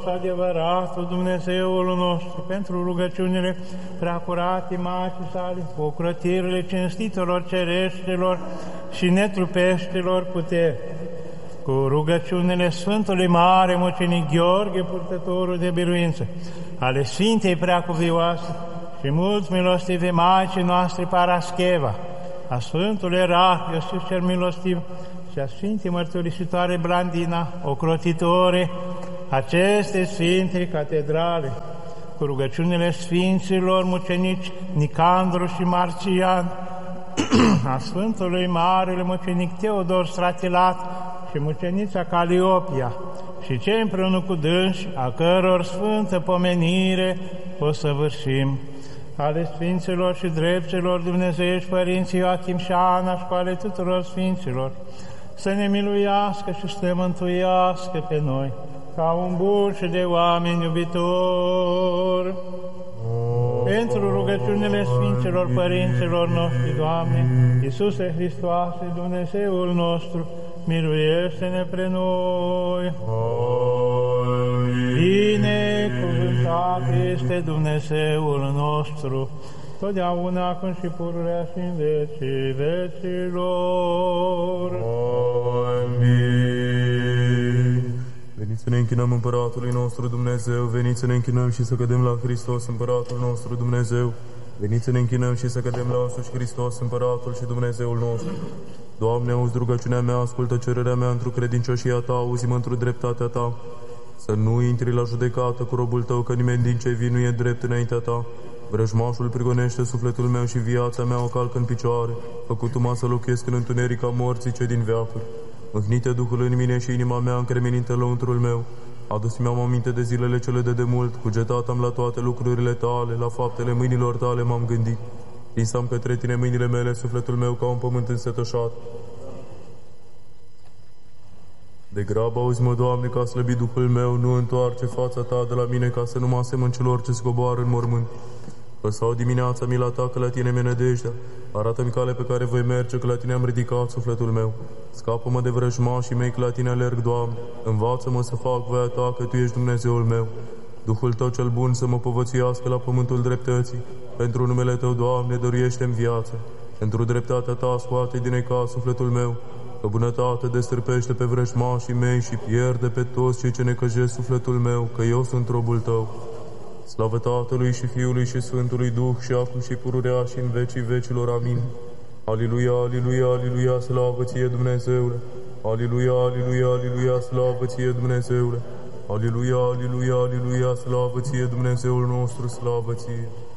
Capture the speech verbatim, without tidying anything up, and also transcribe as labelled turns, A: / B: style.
A: adevăratul Dumnezeul nostru, pentru rugăciunile preacurate Maicii sale, cu ocrotirile cinstitelor cereștilor și netrupeștilor puteri, cu rugăciunile Sfântului Mare Mucenic Gheorghe, purtătorul de biruință, ale Sfintei Preacuvioase și mulți milostivi Maicii noastre Parascheva, a Sfântului Erah Iosif cel Milostiv și a Sfintei Mărturisitoare Blandina, ocrotitore aceste Sfinte Catedrale, cu rugăciunile Sfinților Mucenici Nicandru și Marcian, a Sfântului Marele Mucenic Teodor Stratilat și Mucenița Caliopia, și cei împreună cu dânsi, a căror sfântă pomenire o săvârșim, ale Sfinților și Drepților Dumnezeiești Părinții Ioachim și Ana și cu ale tuturor Sfinților, să ne miluiască și să ne mântuiască pe noi, ca un bun și de oameni iubitor. Pentru rugăciunile Sfinților Părinților noștri, Doamne, Iisuse Hristoase, Dumnezeul nostru, miluiește-ne pre noi. Binecuvântat este Dumnezeul nostru, totdeauna, acum și pururea și în vecii vecilor.
B: Amin. Veniți să ne închinăm Împăratului nostru Dumnezeu, veniți să ne închinăm și să cădem la Hristos, Împăratul nostru Dumnezeu. Veniți să ne închinăm și să cădem la însuși Hristos, Împăratul și Dumnezeul nostru. Doamne, auzi rugăciunea mea, ascultă cererea mea într-o credincioșia Ta, auzi-mă într-o dreptatea Ta. Să nu intri la judecată cu robul Tău, că nimeni din cei vii nu e drept înaintea Ta. Vrăjmașul prigonește sufletul meu și viața mea o calcă în picioare, făcut-o să locuiesc în întunerica morții cei din veacuri. Mâhnite Duhul în mine și inima mea încremenintă lăuntrul meu. Adus-mi am aminte de zilele cele de demult, cugetat am la toate lucrurile Tale, la faptele mâinilor Tale m-am gândit. Tinsam către Tine mâinile mele, sufletul meu ca un pământ însetoșat. De grabă auzi-mă, Doamne, ca slăbit Duhul meu, nu întoarce fața Ta de la mine, ca să nu mă asemăn celor ce scoboară în mormânt. Lăsau dimineața mila Ta, că la Tine mi-e nădejdea. Arată-mi cale pe care voi merge, că la Tine am ridicat sufletul meu. Scapă-mă de vrăjmașii mei, că la Tine alerg, Doamne. Învață-mă să fac voia Ta, că Tu ești Dumnezeul meu. Duhul Tău cel bun să mă povățuiască la pământul dreptății. Pentru numele Tău, Doamne, dăruiește-mi viață. Pentru dreptatea Ta scoate din necaz sufletul meu. Că bunătate destârpește pe vrăjmașii mei și pierde pe toți cei ce necăjesc sufletul meu, că eu sunt robul Tău. Slavă Tatălui și Fiului și Sfântului Duh, și acum și pururea și în vecii vecilor. Amin. Aliluia, aliluia, aliluia, slavă Ție, Dumnezeule! Aliluia, aliluia, aliluia, slavă Ție, Dumnezeule! Aliluia, aliluia, aliluia, slavă Ție, Dumnezeul nostru, slavă Ție!